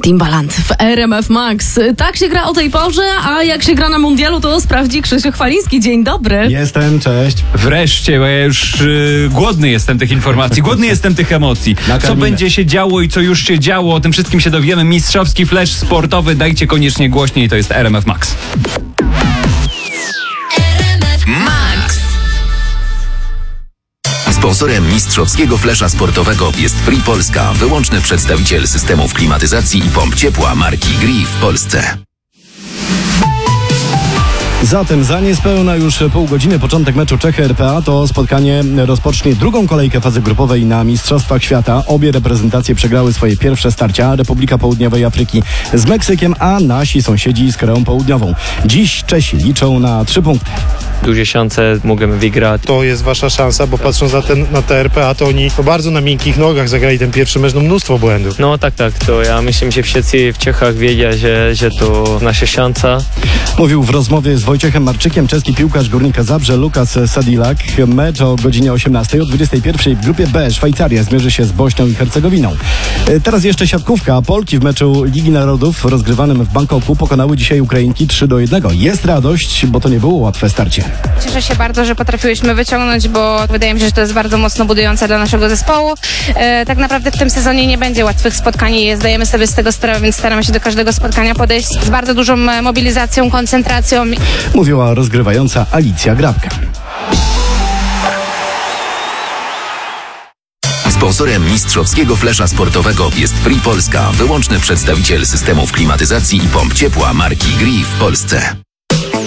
Timbaland w RMF Max. Tak się gra o tej porze, a jak się gra na mundialu, to sprawdzi Krzysiu Chwaliński. Dzień dobry. Jestem, cześć. Wreszcie, bo ja już głodny jestem tych informacji, głodny jestem tych emocji. Co będzie się działo i co już się działo, o tym wszystkim się dowiemy. Mistrzowski flash sportowy, dajcie koniecznie głośniej, to jest RMF Max. Sponsorem mistrzowskiego flesza sportowego jest Free Polska, wyłączny przedstawiciel systemów klimatyzacji i pomp ciepła marki Gree w Polsce. Zatem za niespełna już pół godziny początek meczu Czechy-RPA. To spotkanie rozpocznie drugą kolejkę fazy grupowej na Mistrzostwach Świata. Obie reprezentacje przegrały swoje pierwsze starcia. Republika Południowej Afryki z Meksykiem, a nasi sąsiedzi z Koreą Południową. Dziś Czesi liczą na 3 punkty. Duże szanse możemy wygrać. To jest wasza szansa, bo patrząc na te RPA, to oni bardzo na miękkich nogach zagrali ten pierwszy mecz, mnóstwo błędów. No tak, to ja myślę, że wszyscy w Czechach wiedzieli, że to nasza szansa. Mówił w rozmowie z Wojciechem Marczykiem czeski piłkarz Górnika Zabrze Lukas Sadilak. Mecz o godzinie 18, o 21 w grupie B Szwajcaria zmierzy się z Bośnią i Hercegowiną. Teraz jeszcze siatkówka. Polki w meczu Ligi Narodów rozgrywanym w Bangkoku pokonały dzisiaj Ukrainki 3-1. Jest radość, bo to nie było łatwe starcie. Cieszę się bardzo, że potrafiłyśmy wyciągnąć, bo wydaje mi się, że to jest bardzo mocno budujące dla naszego zespołu. Tak naprawdę w tym sezonie nie będzie łatwych spotkań i zdajemy sobie z tego sprawę, więc staramy się do każdego spotkania podejść z bardzo dużą mobilizacją, koncentracją. Mówiła rozgrywająca Alicja Grabka. Sponsorem mistrzowskiego flesza sportowego jest Free Polska, wyłączny przedstawiciel systemów klimatyzacji i pomp ciepła marki Gree w Polsce.